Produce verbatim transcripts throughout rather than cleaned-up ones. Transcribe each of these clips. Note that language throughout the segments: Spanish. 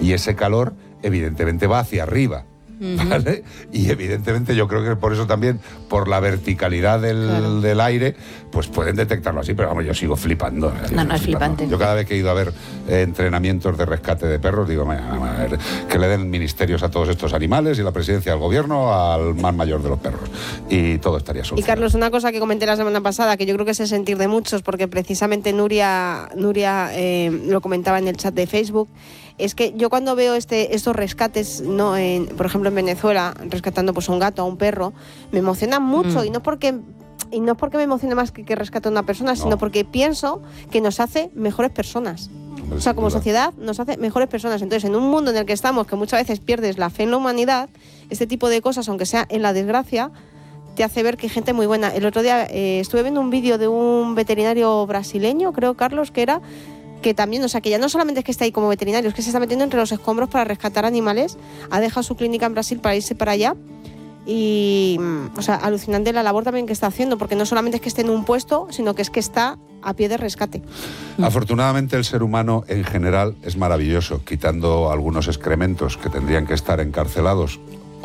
Y ese calor, evidentemente, va hacia arriba. ¿Vale? Y evidentemente yo creo que por eso también, por la verticalidad del, claro. del aire, pues pueden detectarlo así, pero vamos, yo sigo flipando. No, no, no es flipante. Yo cada vez que he ido a ver eh, entrenamientos de rescate de perros, digo, a ver, que le den ministerios a todos estos animales y la presidencia del gobierno al más mayor de los perros. Y todo estaría solucionado. Y Carlos, una cosa que comenté la semana pasada, que yo creo que es el sentir de muchos, porque precisamente Nuria, Nuria eh, lo comentaba en el chat de Facebook, es que yo cuando veo este, estos rescates, no, en, por ejemplo en Venezuela, rescatando pues a un gato, a un perro, me emociona mucho mm. y no porque y no porque me emocione más que que rescate a una persona, no. sino porque pienso que nos hace mejores personas. O sea, como sociedad nos hace mejores personas. Entonces, en un mundo en el que estamos, que muchas veces pierdes la fe en la humanidad, este tipo de cosas, aunque sea en la desgracia, te hace ver que hay gente muy buena. El otro día eh, estuve viendo un vídeo de un veterinario brasileño, creo, Carlos, que era... que también, o sea, que ya no solamente es que está ahí como veterinario, es que se está metiendo entre los escombros para rescatar animales, ha dejado su clínica en Brasil para irse para allá y, o sea, alucinante la labor también que está haciendo, porque no solamente es que esté en un puesto, sino que es que está a pie de rescate. Afortunadamente el ser humano en general es maravilloso, quitando algunos excrementos que tendrían que estar encarcelados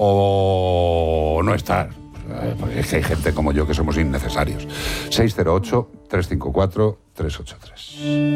o no estar. Porque es que hay gente como yo que somos innecesarios. seis cero ocho, tres cinco cuatro, tres ocho tres.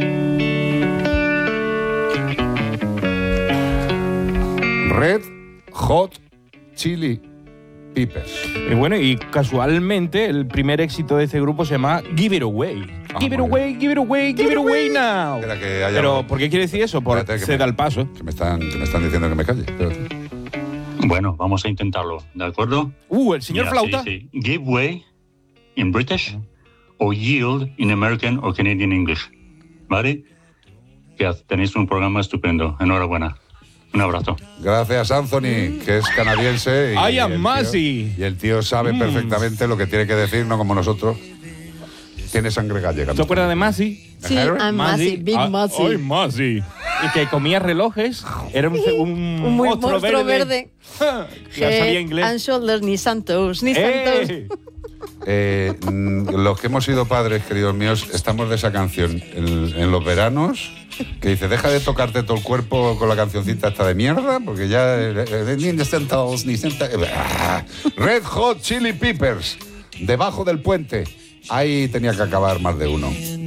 Red Hot Chili Peppers. Y bueno, y casualmente el primer éxito de este grupo se llama Give It Away. Ah, give it away, give it away, give it away now. Que haya Pero, algo. ¿por qué quiere decir eso? Por se da el paso. Que me, están, que me están diciendo que me calle. Espérate. Bueno, vamos a intentarlo, ¿de acuerdo? Uh, el señor Mira, flauta. Sí, sí. Give way in British o yield in American o Canadian English. ¿Vale? Que tenéis un programa estupendo. Enhorabuena. Un abrazo. Gracias, Anthony, que es canadiense. I am Massey. Y el tío sabe mm. perfectamente lo que tiene que decir, no como nosotros. Tiene sangre gallega. ¿Te acuerdas de Massey? Sí, I'm Massey, Big Massey. Ay, Massey. Y que comía relojes. Era un, un, un muy monstruo, monstruo verde. verde. Ya sabía inglés. And shoulders, ni santos, ni ¡Eh! santos. Eh, los que hemos sido padres, queridos míos, estamos de esa canción en, en los veranos, que dice, deja de tocarte todo el cuerpo con la cancioncita esta de mierda, porque ya... Eh, ni santos, ni santos... Red Hot Chili Peppers, Debajo del Puente. Ahí tenía que acabar más de uno.